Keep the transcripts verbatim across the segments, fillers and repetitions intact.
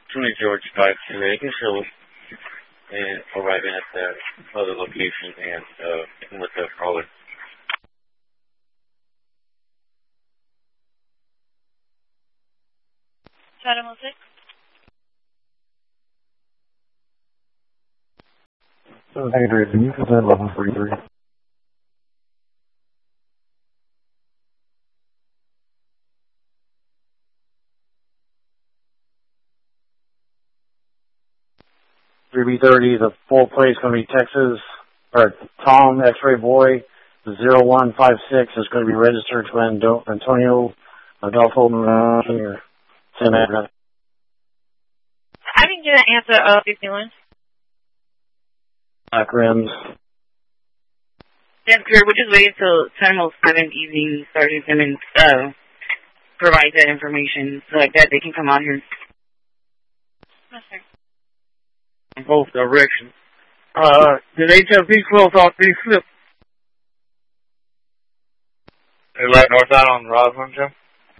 twenty George Drive to Aiken Hill and arriving at the other location and uh, with the caller. Animal six. Secondary, can you present eleven forty-three? three B thirty, the full place going to be Texas, or Tom X-Ray Boy, zero one five six is going to be registered to Antonio Adolfo Junior Same address. I didn't get an answer of fifty-one. Black rims. That's clear. We're just waiting till Terminal seven evening starting and uh, provide that information so like that they can come out here. Yes, sir. In both directions. Uh, did H L P close off these slips? They like northbound on Roslyn, Jim?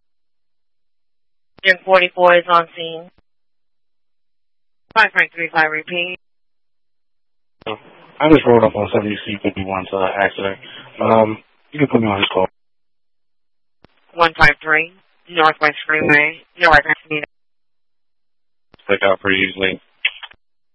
Jim forty-four is on scene. five point three five repeat. I just rolled up on W C fifty-one's uh, accident. Um, you can put me on his call. one five three, Northwest Freeway, Northwest Meeting. Stick out pretty easily.